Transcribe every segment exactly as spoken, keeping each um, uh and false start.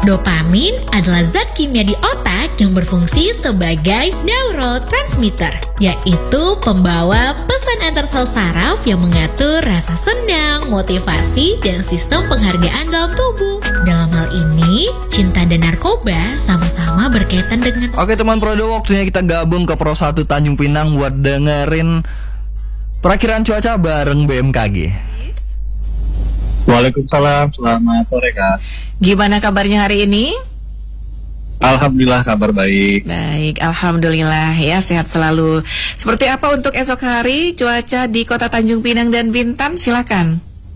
Dopamin adalah zat kimia di otak yang berfungsi sebagai neurotransmitter, yaitu pembawa pesan antar sel saraf yang mengatur rasa senang, motivasi, dan sistem penghargaan dalam tubuh. Dalam hal ini, cinta dan narkoba sama-sama berkaitan dengan... Oke teman Prodo, waktunya kita gabung ke Pro satu Tanjung Pinang buat dengerin perakiraan cuaca bareng B M K G. Waalaikumsalam, selamat sore Kak. Gimana kabarnya hari ini? Alhamdulillah kabar baik. Baik, alhamdulillah ya, sehat selalu. Seperti apa untuk esok hari cuaca di Kota Tanjung Pinang dan Bintan? Silakan.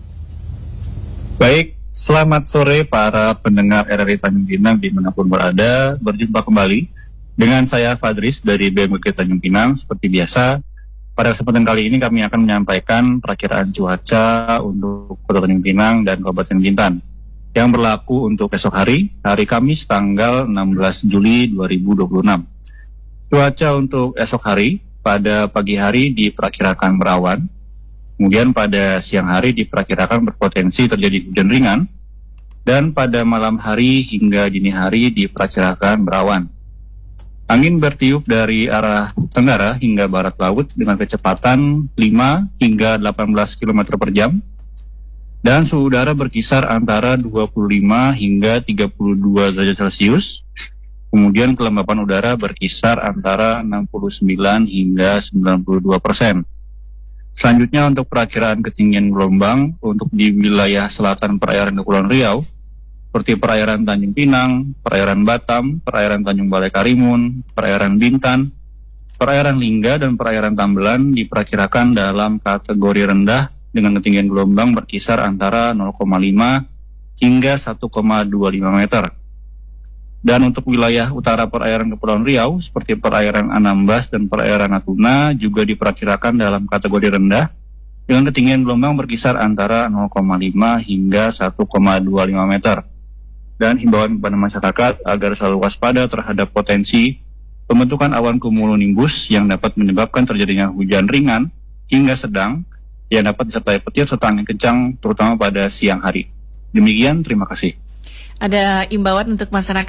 Baik, selamat sore para pendengar R R I Tanjung Pinang dimanapun berada. Berjumpa kembali dengan saya Fadris dari B M K G Tanjung Pinang. Seperti biasa, pada kesempatan kali ini kami akan menyampaikan perakiraan cuaca untuk Kota Tanjung Pinang dan Kabupaten Bintan yang berlaku untuk esok hari, hari Kamis tanggal enam belas Juli dua ribu dua puluh enam. Cuaca untuk esok hari, pada pagi hari diperkirakan berawan, kemudian pada siang hari diperkirakan berpotensi terjadi hujan ringan, dan pada malam hari hingga dini hari diperkirakan berawan. Angin bertiup dari arah tenggara hingga barat laut dengan kecepatan lima hingga delapan belas kilometer per jam. Dan suhu udara berkisar antara dua puluh lima hingga tiga puluh dua derajat Celcius. Kemudian kelembapan udara berkisar antara enam puluh sembilan hingga sembilan puluh dua persen. Selanjutnya untuk perakiraan ketinggian gelombang untuk di wilayah selatan perairan Kepulauan Riau, seperti perairan Tanjung Pinang, perairan Batam, perairan Tanjung Balai Karimun, perairan Bintan, perairan Lingga, dan perairan Tambelan diperkirakan dalam kategori rendah dengan ketinggian gelombang berkisar antara nol koma lima hingga satu koma dua lima meter. Dan untuk wilayah utara perairan Kepulauan Riau, seperti perairan Anambas dan perairan Natuna, juga diperkirakan dalam kategori rendah dengan ketinggian gelombang berkisar antara nol koma lima hingga satu koma dua lima meter. Dan himbauan kepada masyarakat agar selalu waspada terhadap potensi pembentukan awan cumulonimbus yang dapat menyebabkan terjadinya hujan ringan hingga sedang yang dapat disertai petir serta angin kencang terutama pada siang hari. Demikian, terima kasih. Ada imbauan untuk masyarakat?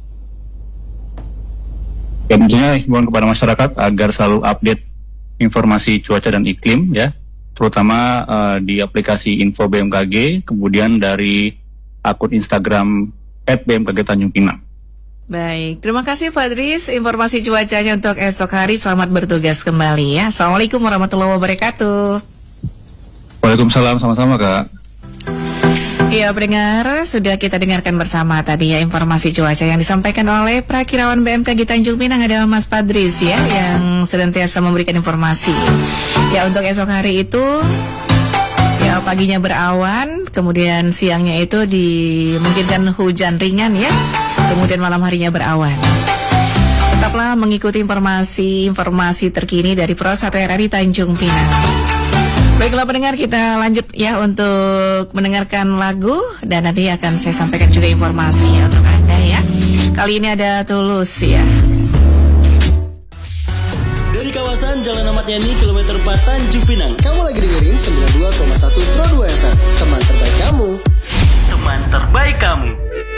Ya, tentunya himbauan kepada masyarakat agar selalu update informasi cuaca dan iklim ya, terutama uh, di aplikasi Info B M K G, kemudian dari akun Instagram et B M K G Tanjung Pinang. Baik, terima kasih Fadris informasi cuacanya untuk esok hari. Selamat bertugas kembali ya. Assalamualaikum warahmatullahi wabarakatuh. Waalaikumsalam, sama-sama Kak. Ya pendengar, sudah kita dengarkan bersama tadi ya informasi cuaca yang disampaikan oleh Prakirawan B M K G Tanjung Pinang, ada Mas Fadris ya, yang senantiasa memberikan informasi. Ya untuk esok hari itu, ya paginya berawan, kemudian siangnya itu dimungkinkan hujan ringan ya, kemudian malam harinya berawan. Tetaplah mengikuti informasi-informasi terkini dari Pro satu R R I Tanjung Pinang. Baiklah pendengar, kita lanjut ya untuk mendengarkan lagu dan nanti akan saya sampaikan juga informasi ya untuk Anda ya. Kali ini ada Tulus ya. Dari kawasan Jalan Ahmad Yani kilometer empat Tanjung Pinang, kamu lagi dengerin sembilan puluh dua koma satu Pro dua F M. Teman terbaik kamu. Teman terbaik kamu.